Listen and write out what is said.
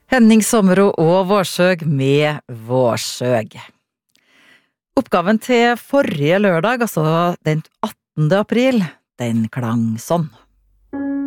Henning Sommero og Vårsøg med Vårsøg. Oppgaven til forrige lørdag, altså den 18. april, den klang sånn.